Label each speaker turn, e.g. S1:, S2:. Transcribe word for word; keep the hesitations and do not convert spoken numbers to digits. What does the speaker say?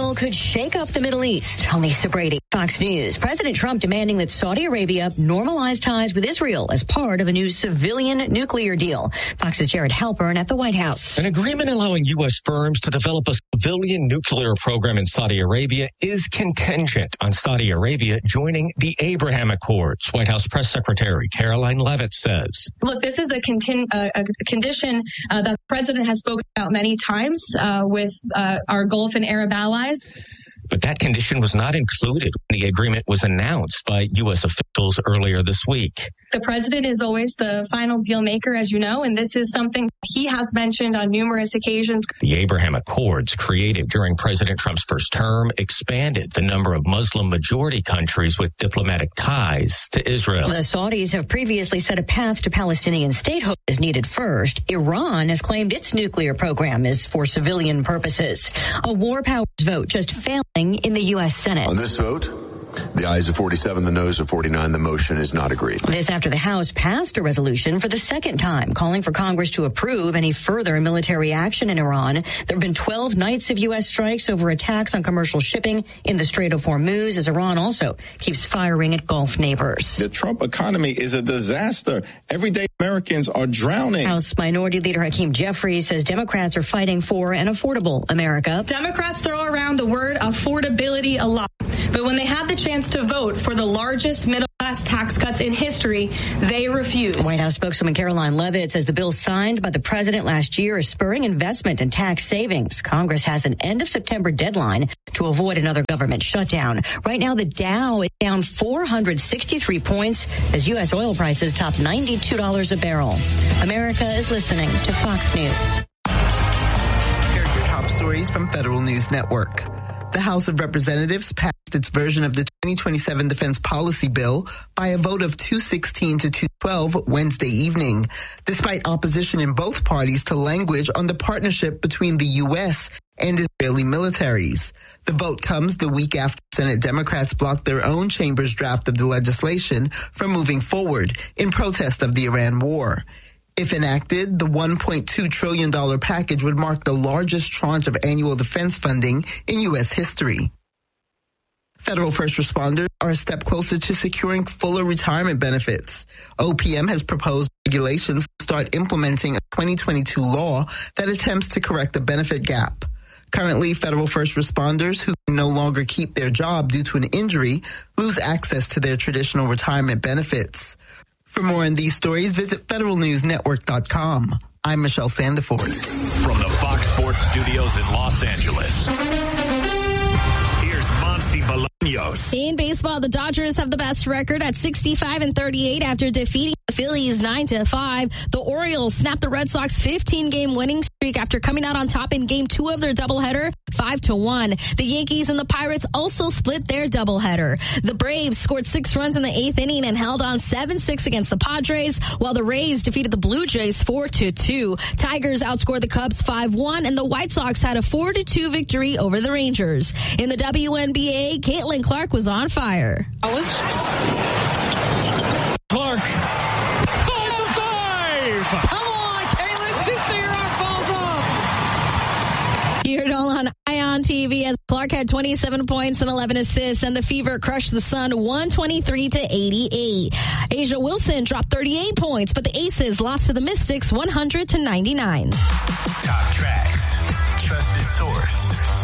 S1: deal could shake up the Middle East. On Lisa Brady, Fox News. President Trump demanding that Saudi Arabia normalize ties with Israel as part of a new civilian nuclear deal. Fox's Jared Halpern at the White House.
S2: An agreement allowing U S firms to develop a civilian nuclear program in Saudi Arabia is contingent on Saudi Arabia joining the Abraham Accords. White House Press Secretary Caroline Leavitt says.
S3: Look, this is a, contin- uh, a condition uh, that the president has spoken about many times uh, with uh, our Gulf and Arab allies.
S2: But that condition was not included when the agreement was announced by U S officials earlier this week.
S3: The president is always the final deal maker, as you know, and this is something he has mentioned on numerous occasions.
S2: The Abraham Accords, created during President Trump's first term, expanded the number of Muslim majority countries with diplomatic ties to Israel.
S1: The Saudis have previously said a path to Palestinian statehood is needed first. Iran has claimed its nuclear program is for civilian purposes. A war powers vote just failing in the U S Senate.
S4: On this vote, the ayes are forty-seven, the noes are forty-nine. The motion is not agreed.
S1: This after the House passed a resolution for the second time calling for Congress to approve any further military action in Iran. There have been twelve nights of U S strikes over attacks on commercial shipping in the Strait of Hormuz, as Iran also keeps firing at Gulf neighbors.
S5: The Trump economy is a disaster. Everyday Americans are drowning.
S1: House Minority Leader Hakeem Jeffries says Democrats are fighting for an affordable America.
S3: Democrats throw around the word affordability a lot, but when they had the chance to vote for the largest middle-class tax cuts in history, they refused.
S1: White House spokeswoman Caroline Leavitt says the bill signed by the president last year is spurring investment and tax savings. Congress has an end of September deadline to avoid another government shutdown. Right now, the Dow is down four hundred sixty-three points as U S oil prices top ninety-two dollars a barrel. America is listening to Fox News.
S6: Here are your top stories from Federal News Network. The House of Representatives passed its version of the twenty twenty-seven Defense Policy Bill by a vote of two sixteen to two twelve Wednesday evening, despite opposition in both parties to language on the partnership between the U S and Israeli militaries. The vote comes the week after Senate Democrats blocked their own chamber's draft of the legislation from moving forward in protest of the Iran war. If enacted, the one point two trillion dollars package would mark the largest tranche of annual defense funding in U S history. Federal first responders are a step closer to securing fuller retirement benefits. O P M has proposed regulations to start implementing a twenty twenty-two law that attempts to correct the benefit gap. Currently, federal first responders who can no longer keep their job due to an injury lose access to their traditional retirement benefits. For more on these stories, visit federal news network dot com. I'm Michelle Sandiford.
S7: From the Fox Sports Studios in Los Angeles, here's Monty Bolaños.
S8: In baseball, the Dodgers have the best record at sixty-five and thirty-eight after defeating the Phillies nine to five. The Orioles snapped the Red Sox fifteen game winning streak after coming out on top in game two of their doubleheader, five to one. The Yankees and the Pirates also split their doubleheader. The Braves scored six runs in the eighth inning and held on seven six against the Padres, while the Rays defeated the Blue Jays four to two. Tigers outscored the Cubs five one, and the White Sox had a four to two victory over the Rangers. In the W N B A, Caitlin Clark was on fire.
S9: Clark. Five for five! Come on, Caitlin, shoot till your arm falls off!
S8: You heard it all on Ion T V as Clark had twenty-seven points and eleven assists, and the Fever crushed the Sun one twenty-three to eighty-eight. Asia Wilson dropped thirty-eight points, but the Aces lost to the Mystics one hundred to ninety-nine.
S7: Top tracks, trusted source.